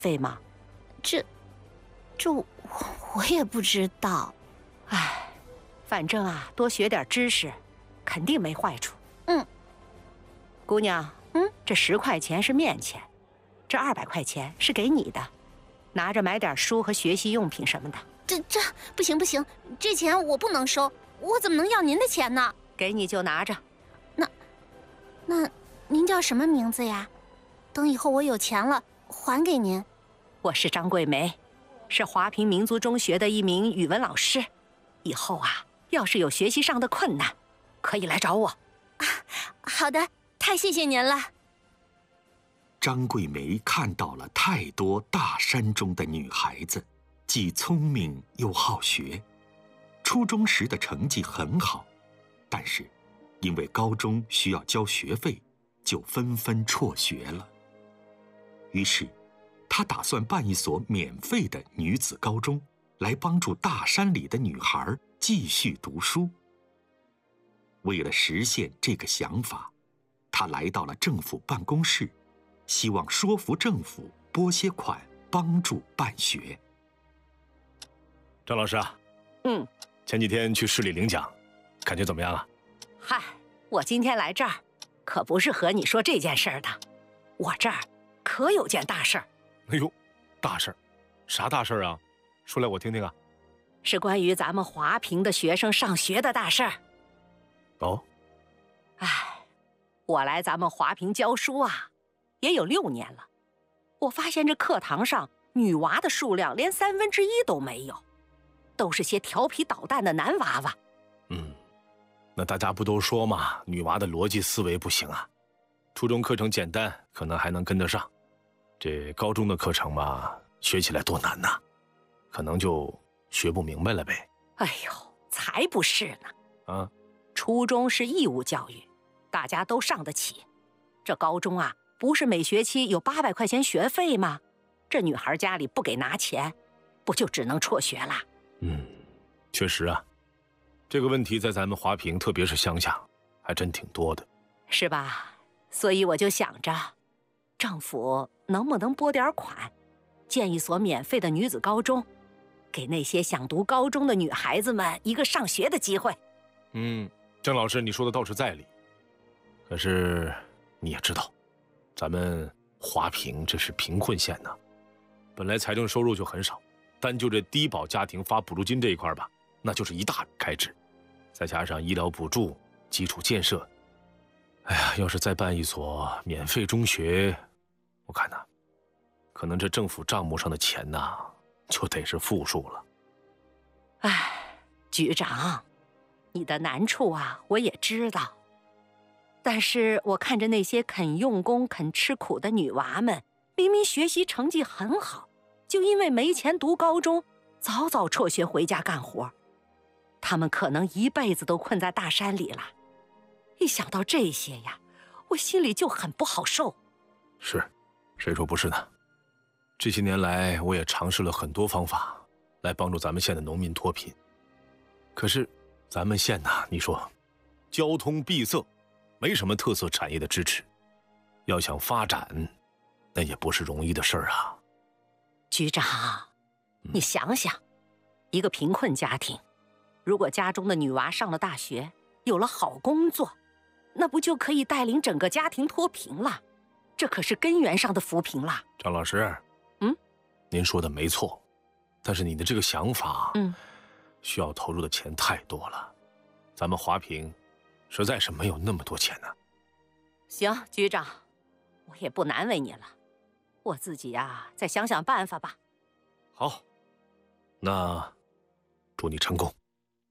费吗？ 这我也不知道。 唉，反正啊，多学点知识，肯定没坏处。姑娘，这10块钱是面钱，这200块钱是给你的，拿着买点书和学习用品什么的。 这不行，这钱我不能收，我怎么能要您的钱呢？ 给你就拿着。 那您叫什么名字呀？等以后我有钱了还给您。 我是张桂梅，是华坪民族中学的一名语文老师。以后啊，要是有学习上的困难，可以来找我。 好的，太谢谢您了。 张桂梅看到了太多大山中的女孩子，既聪明又好学，初中时的成绩很好，但是因为高中需要交学费，就纷纷辍学了。于是她打算办一所免费的女子高中，来帮助大山里的女孩继续读书。为了实现这个想法，她来到了政府办公室，希望说服政府拨些款帮助办学。 张老师啊，前几天去市里领奖，感觉怎么样啊？ 嗨，我今天来这儿，可不是和你说这件事儿的，我这儿可有件大事儿。 哎呦，大事儿，啥大事儿啊？说来我听听啊。 是关于咱们华坪的学生上学的大事儿。 哦， 唉，我来咱们华坪教书啊，也有6年了。我发现这课堂上女娃的数量连1/3都没有，都是些调皮捣蛋的男娃娃。 那大家不都说嘛，女娃的逻辑思维不行啊。初中课程简单，可能还能跟得上，这高中的课程嘛，学起来多难呐，可能就学不明白了呗。 哎呦，才不是呢！初中是义务教育，大家都上得起。这高中啊，不是每学期有800块钱学费吗？这女孩家里不给拿钱，不就只能辍学啦？ 确实啊，这个问题在咱们华坪，特别是乡下，还真挺多的， 是吧？所以我就想着，政府能不能拨点款，建一所免费的女子高中，给那些想读高中的女孩子们一个上学的机会。 郑老师，你说的倒是在理。可是你也知道，咱们华坪这是贫困县呢，本来财政收入就很少，单就这低保家庭发补助金这一块吧，那就是一大开支，再加上医疗补助、基础建设，哎呀，要是再办一所免费中学，我看呐，可能这政府账目上的钱呐，就得是负数了。 唉，局长，你的难处啊，我也知道。但是我看着那些肯用功、肯吃苦的女娃们，明明学习成绩很好，就因为没钱读高中，早早辍学回家干活。她们可能一辈子都困在大山里了。一想到这些呀，我心里就很不好受。 是，谁说不是呢？这些年来，我也尝试了很多方法，来帮助咱们县的农民脱贫。可是，咱们县呐，你说，交通闭塞，没什么特色产业的支持，要想发展，那也不是容易的事儿啊。 局长，你想想，一个贫困家庭，如果家中的女娃上了大学，有了好工作，那不就可以带领整个家庭脱贫了？这可是根源上的扶贫了。 张老师，您说的没错，但是你的这个想法，需要投入的钱太多了，咱们华坪实在是没有那么多钱呢。 行，局长，我也不难为你了，我自己呀，再想想办法吧。 好，那祝你成功。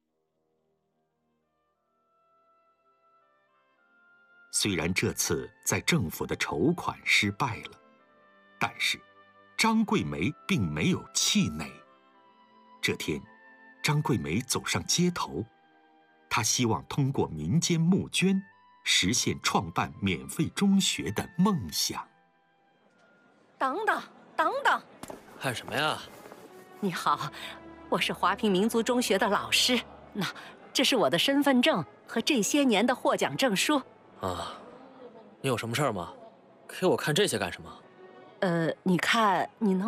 虽然这次在政府的筹款失败了，但是张桂梅并没有气馁。这天，张桂梅走上街头，她希望通过民间募捐，实现创办免费中学的梦想。 等等，等等！ 干什么呀？ 你好，我是华坪民族中学的老师。这是我的身份证和这些年的获奖证书。 啊，你有什么事儿吗？给我看这些干什么？ 你看你能